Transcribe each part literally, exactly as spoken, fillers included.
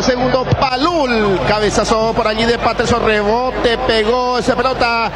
segundo Palul, cabezazo por allí de Patterson, rebote, pegó esa pelota.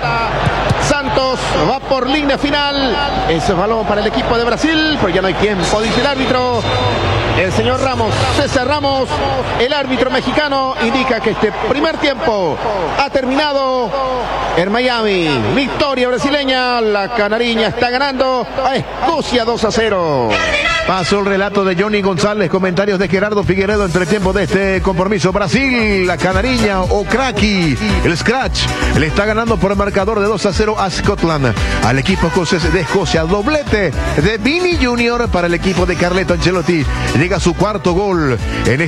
Santos va por línea final. Ese balón para el equipo de Brasil, pero ya no hay tiempo, dice el árbitro. El señor Ramos, César Ramos, el árbitro mexicano, indica que este primer tiempo ha terminado en Miami. Victoria brasileña, la canariña está ganando a Escocia dos a cero. Pasó el relato de Johnny González, comentarios de Gerardo Figueredo entre tiempo de este compromiso. Brasil, la canariña o Cracky, el Scratch, le está ganando por el marcador de dos a cero a Scotland, al equipo escocés de Escocia. Doblete de Vini Junior para el equipo de Carleto Ancelotti. Llega su cuarto gol en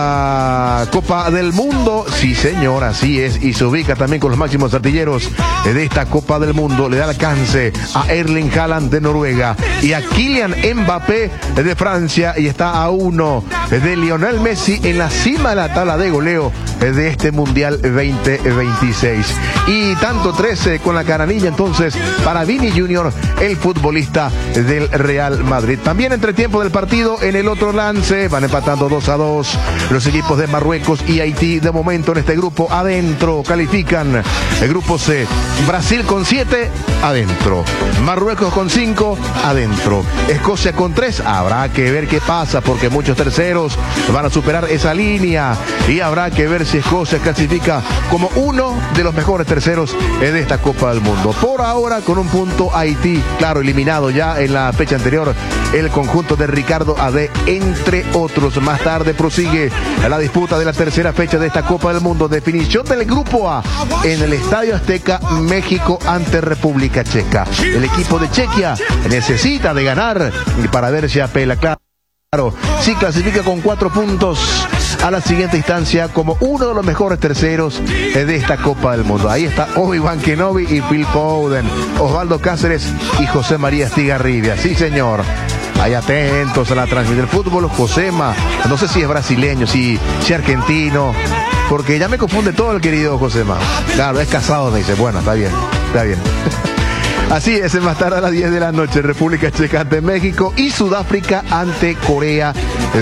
esta Copa del Mundo. Sí, señor, así es. Y se ubica también con los máximos artilleros de esta Copa del Mundo. Le da alcance a Erling Haaland de Noruega y a Kylian Mbappé de Francia, y está a uno de Lionel Messi en la cima de la tabla de goleo de este Mundial veinte veintiséis. Y tanto trece con la cananilla entonces para Vini Junior, el futbolista del Real Madrid. También entre tiempo del partido, en el otro lance, van empatando dos a dos los equipos de Marruecos y Haití. De momento en este grupo adentro califican el grupo C. Brasil con siete, adentro. Marruecos con cinco, adentro. Escocia con tres, habrá que ver qué pasa, porque muchos terceros van a superar esa línea y habrá que ver si Escocia clasifica como uno de los mejores terceros de esta Copa del Mundo. Por ahora, con un punto Haití, claro, eliminado ya en la fecha anterior el conjunto de Ricardo Ade, entre otros. Más tarde prosigue la disputa de la tercera fecha de esta Copa del Mundo. Definición del grupo A en el Estadio Azteca, México ante República Checa. El equipo de Chequia necesita de ganar para ver si apela. Claro, si clasifica con cuatro puntos a la siguiente instancia como uno de los mejores terceros de esta Copa del Mundo. Ahí está Obi-Wan Kenobi y Phil Foden, Osvaldo Cáceres y José María Estigarribia. Sí, señor. Ahí atentos a la transmisión del fútbol. Josema, no sé si es brasileño, si, si argentino, porque ya me confunde todo el querido Josema. Claro, es casado, me dice. Bueno, está bien, está bien. Así es, más tarde a las diez de la noche, República Checa ante México y Sudáfrica ante Corea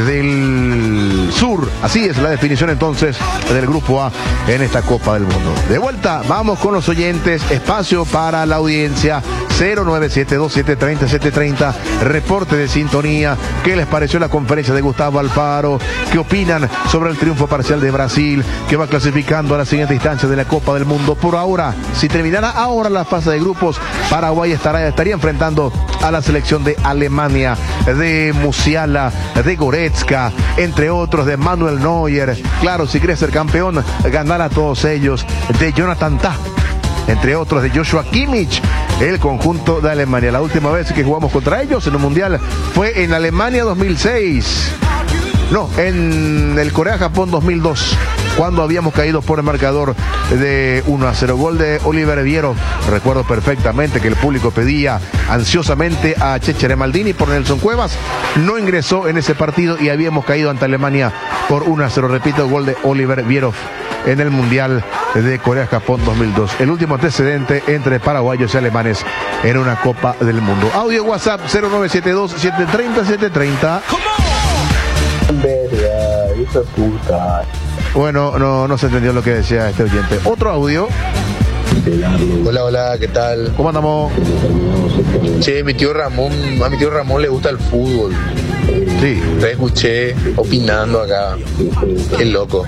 del Sur. Así es la definición entonces del grupo A en esta Copa del Mundo. De vuelta, vamos con los oyentes, espacio para la audiencia, cero nueve siete dos siete tres cero siete tres cero, reporte de sintonía. ¿Qué les pareció la conferencia de Gustavo Alfaro? ¿Qué opinan sobre el triunfo parcial de Brasil, que va clasificando a la siguiente instancia de la Copa del Mundo? Por ahora, si terminara ahora la fase de grupos, Paraguay estará, estaría enfrentando a la selección de Alemania, de Musiala, de Goretzka, entre otros, de Manuel Neuer. Claro, si quiere ser campeón, ganar a todos ellos, de Jonathan Tah, entre otros, de Joshua Kimmich, el conjunto de Alemania. La última vez que jugamos contra ellos en un mundial fue en Alemania dos mil seis. No, en el Corea-Japón dos mil dos, cuando habíamos caído por el marcador de uno a cero. Gol de Oliver Viero. Recuerdo perfectamente que el público pedía ansiosamente a Cecere Maldini por Nelson Cuevas. No ingresó en ese partido y habíamos caído ante Alemania por uno a cero. Repito, gol de Oliver Viero en el Mundial de Corea-Japón dos mil dos. El último antecedente entre paraguayos y alemanes en una Copa del Mundo. Audio WhatsApp cero nueve siete dos siete tres cero siete tres cero. Verga, hijo de puta. Bueno, no, no se entendió lo que decía este oyente. Otro audio. Hola, hola, ¿qué tal? ¿Cómo andamos? Che, mi tío Ramón, a mi tío Ramón le gusta el fútbol. Sí. Te escuché opinando acá. Qué loco.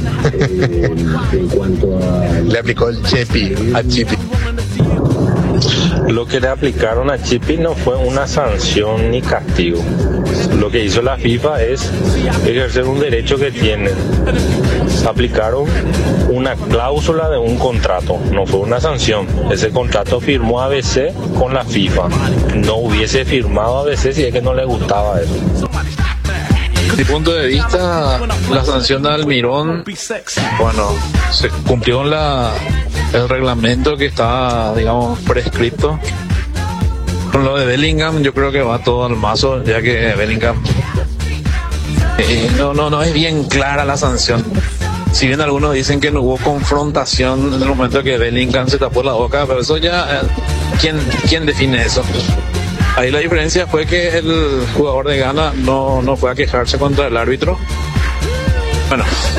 Le aplicó el Chepi a Chipi. Lo que le aplicaron a Chipi no fue una sanción ni castigo. Lo que hizo la FIFA es ejercer un derecho que tiene. Aplicaron una cláusula de un contrato, no fue una sanción. Ese contrato firmó A B C con la FIFA. No hubiese firmado A B C si es que no le gustaba eso. Desde mi punto de vista, la sanción de Almirón, bueno, se cumplió con la, el reglamento que está, digamos, prescripto. Con lo de Bellingham, yo creo que va todo al mazo, ya que Bellingham eh, no, no, no es bien clara la sanción. Si bien algunos dicen que no hubo confrontación en el momento que Bellingham se tapó la boca, pero eso ya, eh, ¿quién, quién define eso? Ahí la diferencia fue que el jugador de Ghana no, no fue a quejarse contra el árbitro. Bueno,